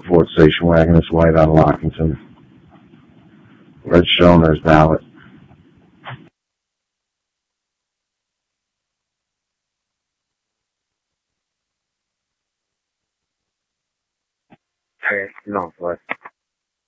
Ford station wagon is white out of Lockington. Red Schoner's ballot. Okay, no, but